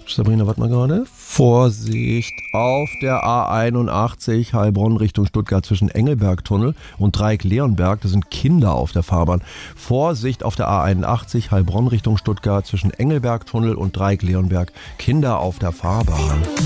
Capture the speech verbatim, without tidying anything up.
Sabrina, warte mal gerade. Vorsicht auf der A einundachtzig Heilbronn Richtung Stuttgart zwischen Engelbergtunnel und Dreieck-Leonberg. Da sind Kinder auf der Fahrbahn. Vorsicht auf der A einundachtzig Heilbronn Richtung Stuttgart zwischen Engelbergtunnel und Dreieck-Leonberg. Kinder auf der Fahrbahn.